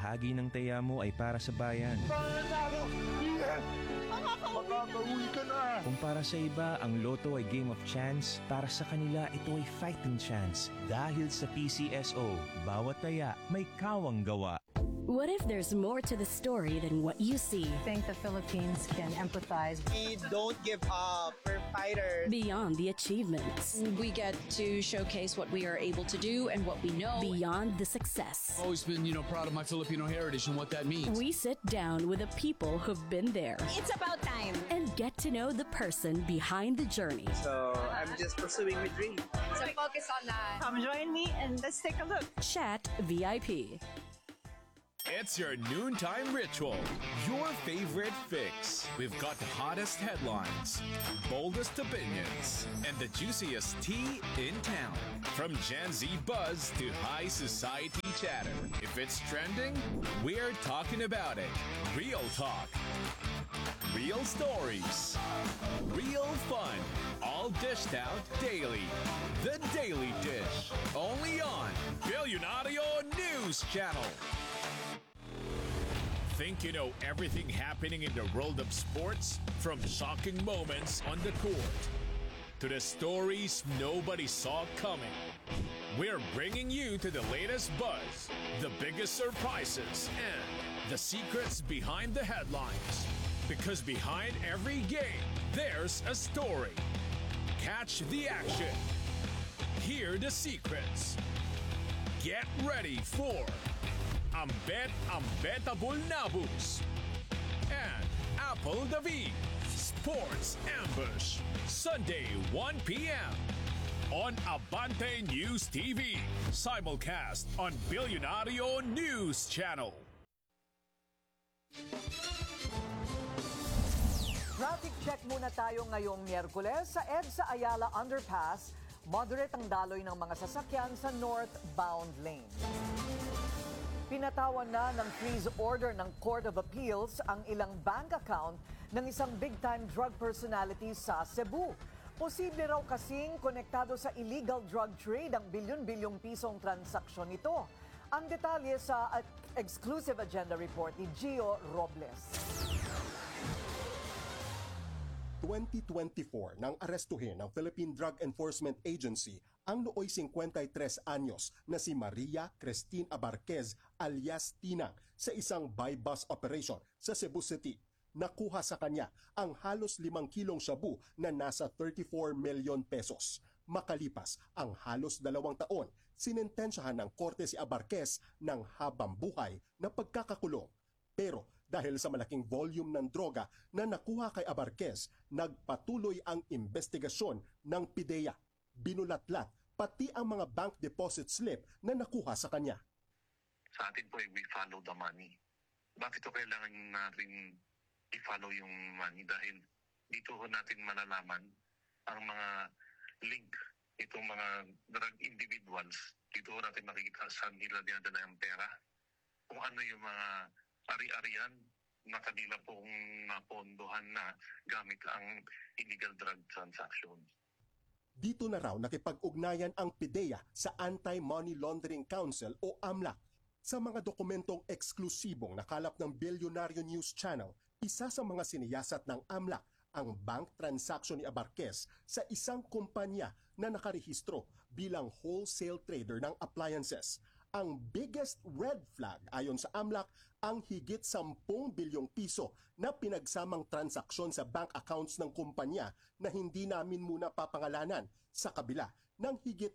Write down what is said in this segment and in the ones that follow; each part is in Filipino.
bahagi ng taya mo ay para sa bayan. Makakauwi ka na! Kung para sa iba, ang loto ay game of chance, para sa kanila ito ay fighting chance. Dahil sa PCSO, bawat taya may kawang gawa. What if there's more to the story than what you see? I think the Philippines can empathize. We don't give up. We're fighters. Beyond the achievements. We get to showcase what we are able to do and what we know. Beyond the success. Always been, proud of my Filipino heritage and what that means. We sit down with the people who've been there. It's about time. And get to know the person behind the journey. So I'm just pursuing my dream. So focus on that. Come join me and let's take a look. Chat VIP. It's your noontime ritual, your favorite fix. We've got the hottest headlines, boldest opinions, and the juiciest tea in town. From Gen Z buzz to high society chatter. If it's trending, we're talking about it. Real talk. Real stories. Real fun. All dished out daily. The Daily Dish. Only on Billionario News Channel. Think you know everything happening in the world of sports? From shocking moments on the court to the stories nobody saw coming. We're bringing you to the latest buzz, the biggest surprises, and the secrets behind the headlines. Because behind every game, there's a story. Catch the action. Hear the secrets. Get ready for Unbettable Nabus and Apple David Sports Ambush, Sunday 1 p.m. on Abante News TV, simulcast on Billionario News Channel. Traffic check muna tayo ngayong Miyerkules sa EDSA Ayala Underpass. Moderate ang daloy ng mga sasakyan sa northbound lane. Pinatawan na ng freeze order ng Court of Appeals ang ilang bank account ng isang big-time drug personality sa Cebu. Posible raw kasing konektado sa illegal drug trade ang bilyon-bilyong pisong transaksyon nito. Ang detalye sa exclusive agenda report ni Gio Robles. 2024 nang arestuhin ng Philippine Drug Enforcement Agency ang nooy 53 anyos na si Maria Christine Abarquez alias Tinang sa isang buy-bus operation sa Cebu City. Nakuha sa kanya ang halos 5 kilong shabu na nasa 34 milyon pesos. Makalipas ang halos 2 taon, sinentensyahan ng korte si Abarquez ng habang buhay na pagkakakulong. Pero dahil sa malaking volume ng droga na nakuha kay Abarquez, nagpatuloy ang investigasyon ng PIDEA. Binulatlat pati ang mga bank deposit slip na nakuha sa kanya. Sa atin po, we follow the money. Bakit ito kailangan natin i-follow yung money? Dahil dito natin malalaman ang mga link, itong mga drug individuals. Dito natin makikita saan nila dinadala yung pera. Kung ano yung mga ari-arian na kanila pong napondohan na gamit ang illegal drug transactions. Dito na raw nakipag-ugnayan ang PIDEA sa Anti-Money Laundering Council o AMLAC. Sa mga dokumentong eksklusibong nakalap ng Billionario News Channel, isa sa mga siniyasat ng AMLAC ang bank transaction ni Abarquez sa isang kumpanya na nakarehistro bilang wholesale trader ng appliances. Ang biggest red flag ayon sa AMLAC ang higit 10 bilyong piso na pinagsamang transaksyon sa bank accounts ng kumpanya na hindi namin muna papangalanan sa kabila ng higit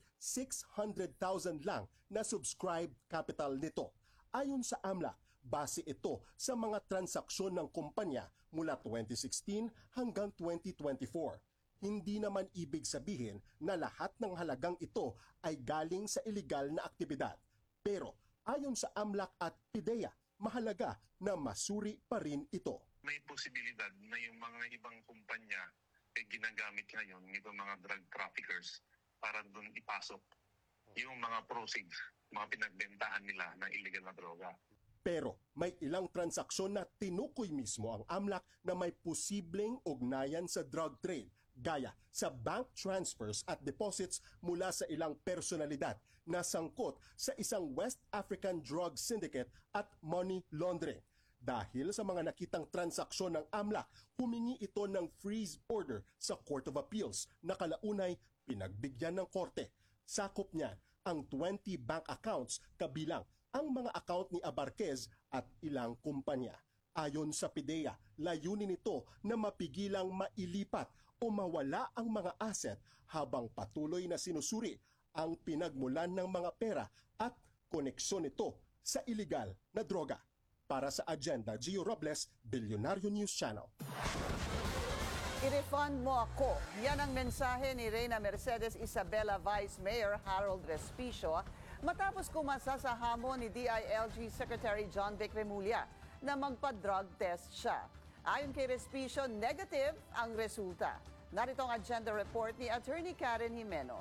600,000 lang na subscribed capital nito. Ayon sa AMLAC, base ito sa mga transaksyon ng kumpanya mula 2016 hanggang 2024. Hindi naman ibig sabihin na lahat ng halagang ito ay galing sa ilegal na aktibidad. Pero ayon sa AMLAC at PIDEA, mahalaga na masuri pa rin ito. May posibilidad na yung mga ibang kumpanya ay ginagamit ngayon nitong mga drug traffickers para doon ipasok yung mga proceeds, mga pinagbentahan nila ng illegal na droga. Pero may ilang transaksyon na tinukoy mismo ang AMLAC na may posibleng ugnayan sa drug trade gaya sa bank transfers at deposits mula sa ilang personalidad na sangkot sa isang West African drug syndicate at money laundering. Dahil sa mga nakitang transaksyon ng AMLAC, humingi ito ng freeze order sa Court of Appeals na kalaunay pinagbigyan ng korte. Sakop niyan ang 20 bank accounts kabilang ang mga account ni Abarquez at ilang kumpanya. Ayon sa PIDEA, layunin nito na mapigilang mailipat o mawala ang mga asset habang patuloy na sinusuri ang pinagmulan ng mga pera at koneksyon nito sa iligal na droga. Para sa Agenda, Gio Robles, Bilyonaryo News Channel. I-refund mo ako. Yan ang mensahe ni Reyna Mercedes Isabela Vice Mayor Harold Respicio matapos kumasa sa hamon ni DILG Secretary John Vic Remulla na magpa-drug test siya. Ayon kay Respicio, negative ang resulta. Narito ang agenda report ni Attorney Karen Jimeno.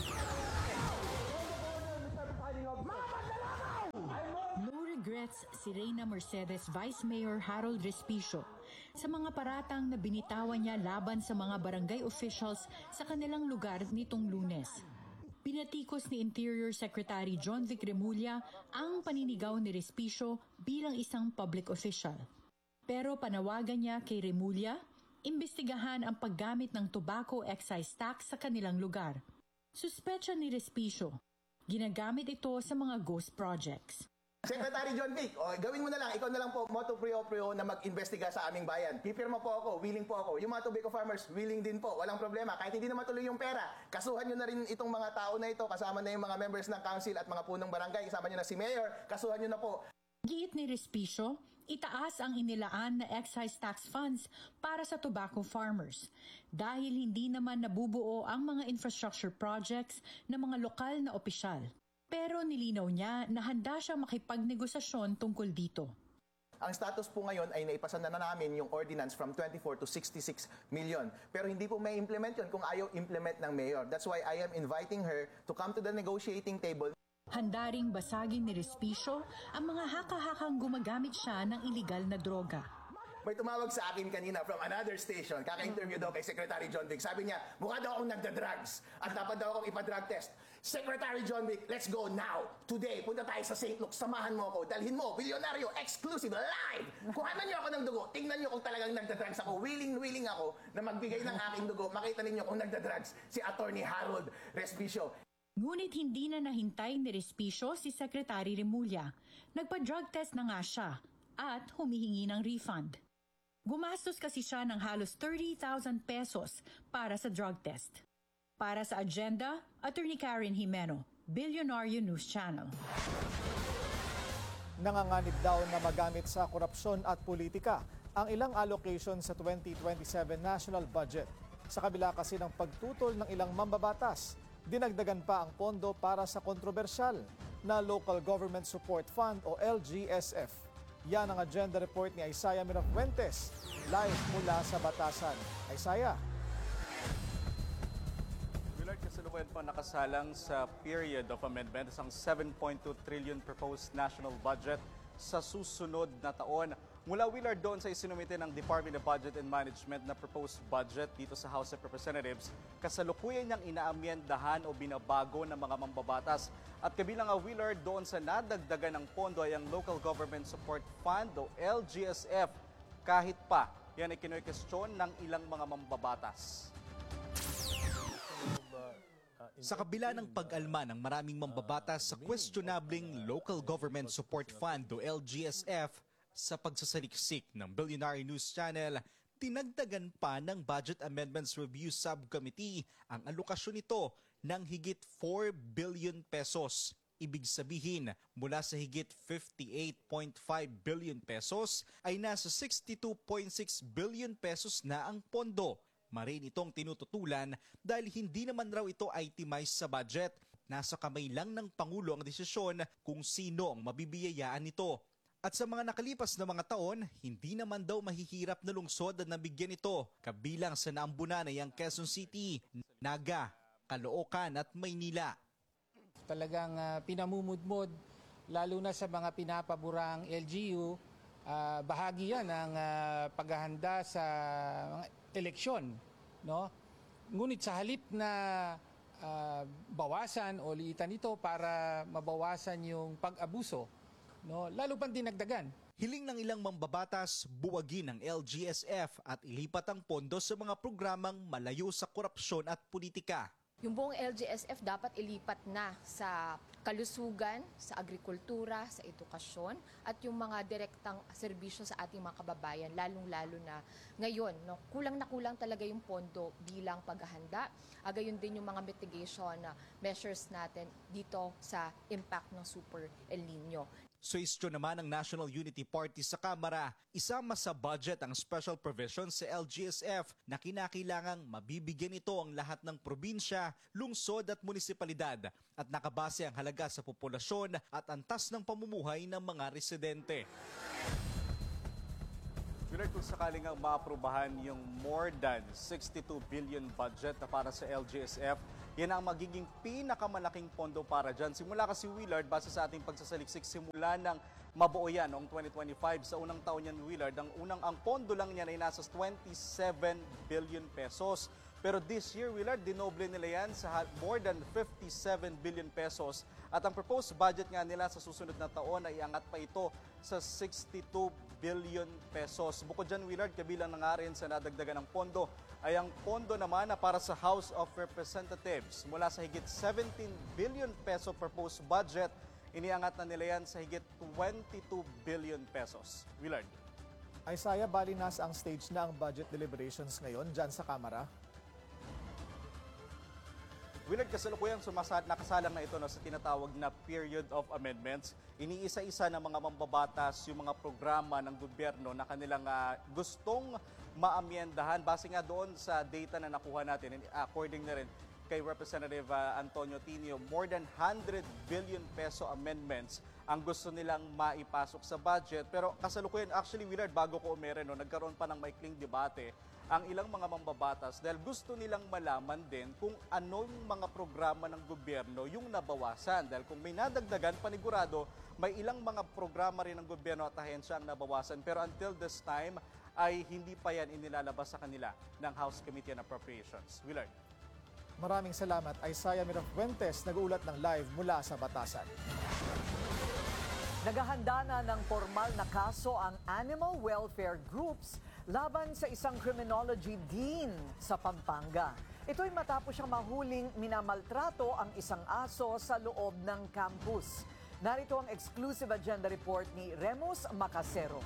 No regrets si Reyna Mercedes Vice Mayor Harold Respicio sa mga paratang na binitawan niya laban sa mga barangay officials sa kanilang lugar nitong Lunes. Pinatikos ni Interior Secretary John Vic Remulla ang paninigaw ni Respicio bilang isang public official. Pero panawagan niya kay Remulla, imbestigahan ang paggamit ng tobacco excise tax sa kanilang lugar. Suspetsya ni Respicio, ginagamit ito sa mga ghost projects. Secretary John Vic, gawin mo na lang, ikaw na lang po, motu proprio na mag-imbestiga sa aming bayan. Pipirma po ako, willing po ako. Yung mga tobacco farmers, willing din po, walang problema. Kahit hindi na matuloy yung pera, kasuhan nyo na rin itong mga tao na ito, kasama na yung mga members ng council at mga punong barangay, kasama nyo na si Mayor, kasuhan nyo na po. Giit ni Respicio, itaas ang inilaan na excise tax funds para sa tobacco farmers dahil hindi naman nabubuo ang mga infrastructure projects ng mga lokal na opisyal. Pero nilinaw niya na handa siya makipagnegosasyon tungkol dito. Ang status po ngayon ay naipasa na namin yung ordinance from 24 to 66 million. Pero hindi po may implement yun kung ayaw implement ng mayor. That's why I am inviting her to come to the negotiating table. Handa ring basagin ni Respicio ang mga haka-hakang gumagamit siya ng iligal na droga. May tumawag sa akin kanina from another station, kaka-interview daw kay Secretary John Vic. Sabi niya, mukha daw akong nagda-drugs at dapat daw akong ipa-drug test. Secretary John Vic, let's go now. Today, punta tayo sa St. Luke. Samahan mo ako. Dalhin mo, Bilyonaryo, exclusive, live. Kuhanan niyo ako ng dugo. Tingnan niyo kung talagang nagda-drugs ako. Willing ako na magbigay ng aking dugo. Makita ninyo kung nagda-drugs si Attorney Harold Respicio. Ngunit hindi na nahintay ni Respicio si Secretary Remulla. Nagpa-drug test na nga siya at humihingi ng refund. Gumastos kasi siya ng halos 30,000 pesos para sa drug test. Para sa Agenda, Attorney Karen Jimeno, Bilyonaryo News Channel. Nanganganib daw na magamit sa korupsyon at politika ang ilang allocation sa 2027 national budget. Sa kabila kasi ng pagtutol ng ilang mambabatas, dinagdagan pa ang pondo para sa kontrobersyal na Local Government Support Fund o LGSF. Yan ang agenda report ni Isaiah Mirafuentes, live mula sa Batasan. Isaiah. Willard, kasalukuyan po nakasalang sa period of amendment ang 7.2 trillion proposed national budget sa susunod na taon. Mula Willard doon sa isinumite ng Department of Budget and Management na proposed budget dito sa House of Representatives, kasalukuyan niyang inaamyendahan o binabago ng mga mambabatas. At kabilang ang Willard doon sa nadagdagan ng pondo ay ang Local Government Support Fund o LGSF. Kahit pa, yan ay kinoy-question ng ilang mga mambabatas. Sa kabila ng pag-alma ng maraming mambabatas sa questionabling Local Government Support Fund o LGSF, sa pagsasaliksik ng Bilyonaryo News Channel, tinagdagan pa ng Budget Amendments Review Subcommittee ang alokasyon nito ng higit 4 billion pesos. Ibig sabihin, mula sa higit 58.5 billion pesos ay nasa 62.6 billion pesos na ang pondo. Marin itong tinututulan dahil hindi naman raw ito itemized sa budget. Nasa kamay lang ng Pangulo ang desisyon kung sino ang mabibiyayaan nito. At sa mga nakalipas na mga taon, hindi naman daw mahihirap na lungsod na nabigyan ito, kabilang sa naambunan ay ang Quezon City, Naga, Caloocan at Maynila. Talagang pinamumudmod, lalo na sa mga pinapaborang LGU, bahagi yan ng paghahanda sa mga eleksyon. No? Ngunit sa halip na bawasan o liitan ito para mabawasan yung pag-abuso, no, lalo pang dinagdagan. Hiling ng ilang mambabatas, buwagin ng LGSF at ilipat ang pondo sa mga programang malayo sa korupsyon at politika. Yung buong LGSF dapat ilipat na sa kalusugan, sa agrikultura, sa edukasyon at yung mga direktang serbisyo sa ating mga kababayan, lalong-lalo na ngayon. No? Kulang na kulang talaga yung pondo bilang paghahanda. Gayon din yung mga mitigation measures natin dito sa impact ng Super El Nino. Suwestyo naman ng National Unity Party sa Kamara, isama sa budget ang special provisions sa LGSF na kinakailangang mabibigyan ito ang lahat ng probinsya, lungsod at munisipalidad at nakabase ang halaga sa populasyon at antas ng pamumuhay ng mga residente. Willard, kung sakaling ang maaprubahan yung more than 62 billion budget na para sa LGSF, yan ang magiging pinakamalaking pondo para dyan. Simula kasi, Willard, base sa ating pagsasaliksik, simula ng mabuo yan noong 2025, sa unang taon yan, Willard, ang pondo lang niyan ay nasa 27 billion pesos. Pero this year, Willard, dinoble nila yan sa more than 57 billion pesos. At ang proposed budget nga nila sa susunod na taon ay iangat pa ito sa 62 billion pesos. Bukod dyan, Willard, kabilang na nga rin sa nadagdagan ng pondo ay ang pondo naman na para sa House of Representatives. Mula sa higit 17 billion peso proposed budget, iniangat na nila yan sa higit 22 billion pesos. Willard. Isaiah, bali nasa ang stage na ang budget deliberations ngayon dyan sa Kamara. Willard, kasalukuyang nakasalang na ito sa tinatawag na period of amendments. Iniisa-isa ng mga mambabatas yung mga programa ng gobyerno na kanilang gustong maamyendahan. Base nga doon sa data na nakuha natin, according na rin kay Representative Antonio Tinio, more than 100 billion peso amendments ang gusto nilang maipasok sa budget. Pero kasalukuyan, actually Willard, bago ko umere, nagkaroon pa ng maikling debate ang ilang mga mambabatas dahil gusto nilang malaman din kung anong mga programa ng gobyerno yung nabawasan. Dahil kung may nadagdagan, panigurado, may ilang mga programa rin ng gobyerno at ahensya ang nabawasan. Pero until this time, ay hindi pa yan inilalabas sa kanila ng House Committee on Appropriations. Willard. Maraming salamat, Isaiah Mirafuentes, nag-uulat ng live mula sa Batasan. Naghahanda na ng formal na kaso ang animal welfare groups laban sa isang criminology dean sa Pampanga. Ito'y matapos siyang mahuling minamaltrato ang isang aso sa loob ng campus. Narito ang exclusive agenda report ni Remus Macasero.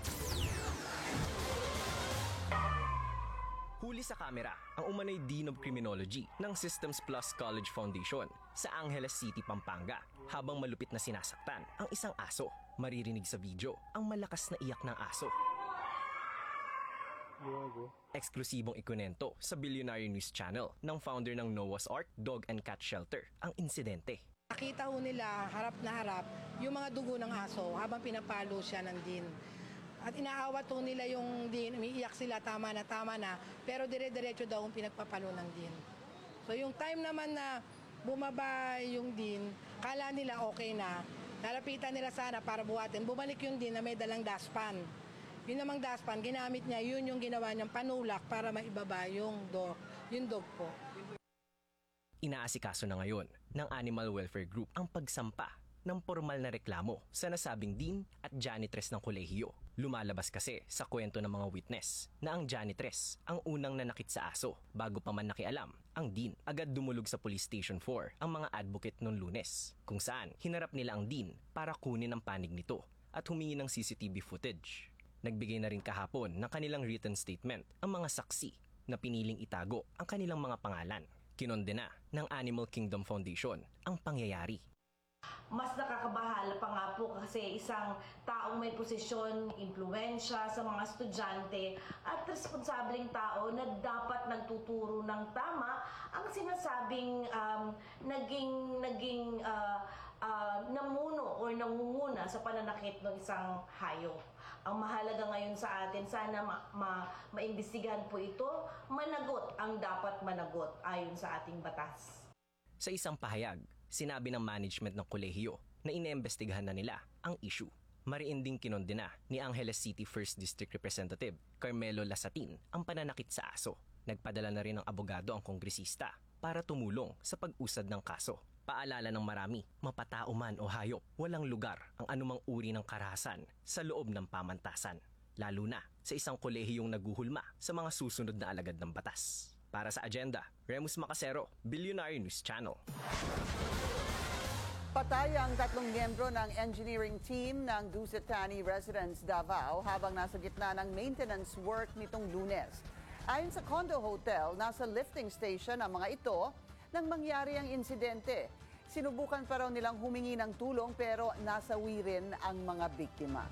Huli sa kamera ang umano'y Dean of Criminology ng Systems Plus College Foundation sa Angeles City, Pampanga habang malupit na sinasaktan ang isang aso. Maririnig sa video ang malakas na iyak ng aso. Eksklusibong ikunento sa Billionaire News Channel ng founder ng Noah's Ark Dog and Cat Shelter ang insidente. Nakita ho nila harap na harap yung mga dugo ng aso habang pinapalo siya ng dean. At inaawat ho nila yung dean, umiiyak sila, tama na, pero dire-diretso daw ang pinagpapalo ng dean. So yung time naman na bumaba yung dean, kala nila okay na, nalapitan nila sana para buhatin, bumalik yung dean na may dalang dustpan. Yun namang dustpan, ginamit niya, yun yung ginawa niyang panulak para maibaba yung dog po. Inaasikaso na ngayon ng Animal Welfare Group ang pagsampa ng formal na reklamo sa nasabing dean at janitress ng kolehiyo. Lumalabas kasi sa kwento ng mga witness na ang janitress ang unang nanakit sa aso bago pa man nakialam ang dean. Agad dumulog sa Police Station 4 ang mga advocate noong Lunes kung saan hinarap nila ang dean para kunin ang panig nito at humingi ng CCTV footage. Nagbigay na rin kahapon ng kanilang written statement ang mga saksi na piniling itago ang kanilang mga pangalan. Kinondena ng Animal Kingdom Foundation ang pangyayari. Mas nakakabahala pa nga po kasi isang taong may posisyon, impluwensya sa mga estudyante at responsableng tao na dapat nagtuturo ng tama ang sinasabing naging namuno o nangunguna sa pananakit ng isang hayop. Ang mahalaga ngayon sa atin, sana maimbestigahan po ito, managot ang dapat managot ayon sa ating batas. Sa isang pahayag, sinabi ng management ng kolehiyo na iniimbestigahan na nila ang issue. Mariin ding kinondena ni Angeles City 1st District Representative Carmelo Lasatin ang pananakit sa aso. Nagpadala na rin ng abogado ang kongresista para tumulong sa pag-usad ng kaso. Paalala ng marami, mapatao man o hayop, walang lugar ang anumang uri ng karahasan sa loob ng pamantasan. Lalo na sa isang kolehiyong naguhulma sa mga susunod na alagad ng batas. Para sa Agenda, Remus Macasero, Billionaire News Channel. Patay ang 3 miyembro ng engineering team ng Dusetani Residence Davao habang nasa gitna ng maintenance work nitong Lunes. Ayon sa condo hotel, nasa lifting station ang mga ito nang mangyari ang insidente. Sinubukan pa raw nilang humingi ng tulong pero nasawi rin ang mga biktima.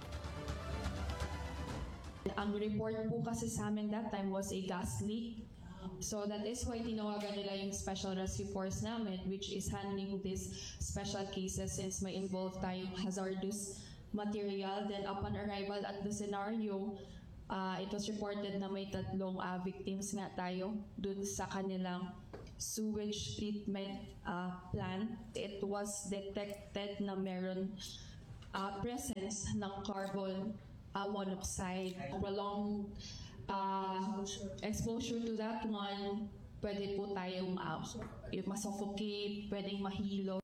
Ang report po kasi sa amin that time was a gas leak. So that is why tinawagan nila yung special rescue force namin, which is handling these special cases since may involved tayong hazardous material. Then upon arrival at the scenario, it was reported na may 3 victims nga tayo dun sa kanilang sewage treatment plant. It was detected na meron presence ng carbon monoxide. Prolonged exposure to that one, pwede po tayong masuffocate, pwedeng mahilo.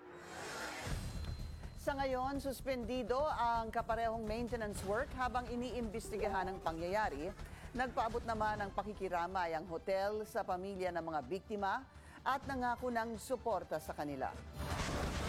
Sa ngayon, suspendido ang kaparehong maintenance work habang iniimbestigahan ang pangyayari. Nagpaabot naman ng pakikiramay ang hotel sa pamilya ng mga biktima at nangako ng suporta sa kanila.